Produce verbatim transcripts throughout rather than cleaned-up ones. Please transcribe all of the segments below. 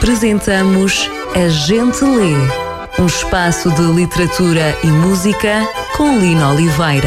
Apresentamos A Gente Lê, um espaço de literatura e música com Lino Oliveira.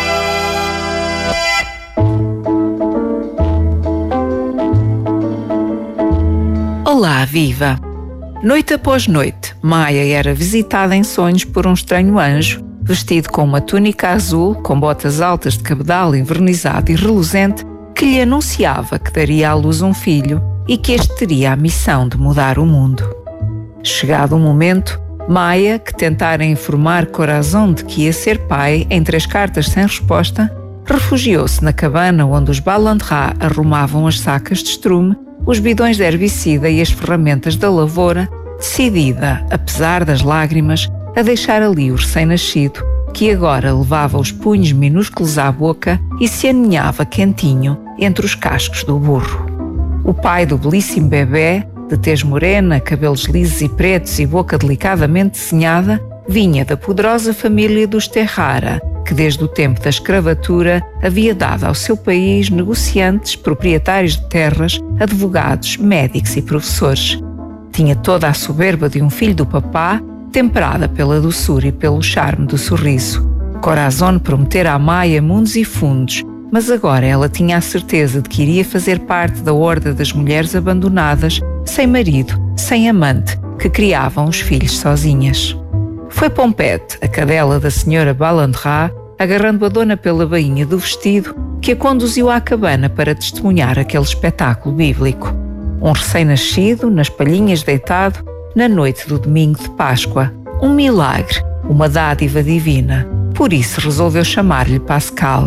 Olá, viva! Noite após noite, Maia era visitada em sonhos por um estranho anjo, vestido com uma túnica azul, com botas altas de cabedal envernizado e reluzente, que lhe anunciava que daria à luz um filho e que este teria a missão de mudar o mundo. Chegado o momento, Maia, que tentara informar Corazon de que ia ser pai em três cartas sem resposta, refugiou-se na cabana onde os Balandrá arrumavam as sacas de estrume, os bidões de herbicida e as ferramentas da lavoura, decidida, apesar das lágrimas, a deixar ali o recém-nascido, que agora levava os punhos minúsculos à boca e se aninhava quentinho entre os cascos do burro. O pai do belíssimo bebê, de tez morena, cabelos lisos e pretos e boca delicadamente desenhada, vinha da poderosa família dos Terrara, que desde o tempo da escravatura havia dado ao seu país negociantes, proprietários de terras, advogados, médicos e professores. Tinha toda a soberba de um filho do papá, temperada pela doçura e pelo charme do sorriso. Corazon prometera a Maia mundos e fundos, mas agora ela tinha a certeza de que iria fazer parte da horda das mulheres abandonadas, sem marido, sem amante, que criavam os filhos sozinhas. Foi Pompete, a cadela da senhora Balandrá, agarrando a dona pela bainha do vestido, que a conduziu à cabana para testemunhar aquele espetáculo bíblico. Um recém-nascido, nas palhinhas deitado, na noite do domingo de Páscoa. Um milagre, uma dádiva divina. Por isso resolveu chamar-lhe Pascal.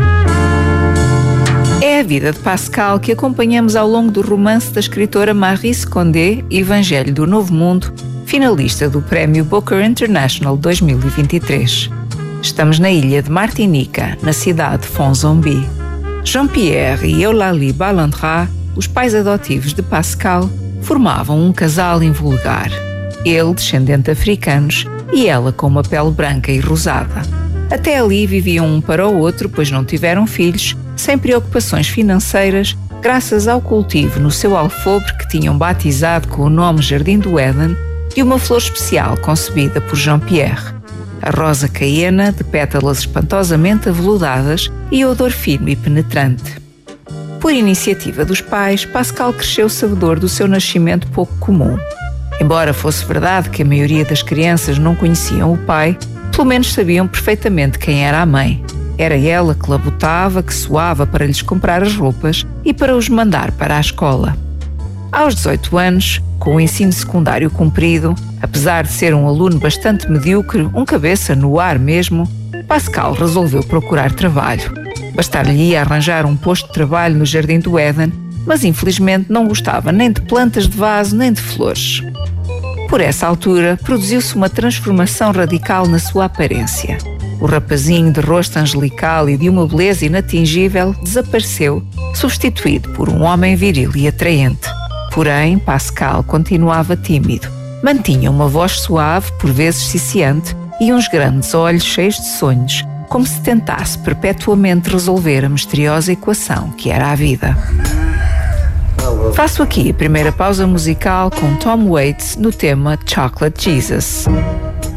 É a vida de Pascal que acompanhamos ao longo do romance da escritora Maryse Condé, Evangelho do Novo Mundo, finalista do Prémio Booker International dois mil e vinte e três. Estamos na ilha de Martinica, na cidade de Fonzombi. Jean-Pierre e Eulalie Balandrá, os pais adotivos de Pascal, formavam um casal invulgar. Ele, descendente de africanos, e ela com uma pele branca e rosada. Até ali viviam um para o outro, pois não tiveram filhos, sem preocupações financeiras, graças ao cultivo no seu alfobre que tinham batizado com o nome Jardim do Éden, de uma flor especial concebida por Jean-Pierre. A rosa caena, de pétalas espantosamente aveludadas e odor fino e penetrante. Por iniciativa dos pais, Pascal cresceu sabedor do seu nascimento pouco comum. Embora fosse verdade que a maioria das crianças não conheciam o pai, pelo menos sabiam perfeitamente quem era a mãe. Era ela que labutava, que suava para lhes comprar as roupas e para os mandar para a escola. Aos dezoito anos, com o ensino secundário cumprido, apesar de ser um aluno bastante medíocre, um cabeça no ar mesmo, Pascal resolveu procurar trabalho. Bastar-lhe arranjar um posto de trabalho no Jardim do Éden, mas infelizmente não gostava nem de plantas de vaso nem de flores. Por essa altura, produziu-se uma transformação radical na sua aparência. O rapazinho de rosto angelical e de uma beleza inatingível desapareceu, substituído por um homem viril e atraente. Porém, Pascal continuava tímido. Mantinha uma voz suave, por vezes ciciante, e uns grandes olhos cheios de sonhos, como se tentasse perpetuamente resolver a misteriosa equação que era a vida. Faço aqui a primeira pausa musical com Tom Waits no tema Chocolate Jesus.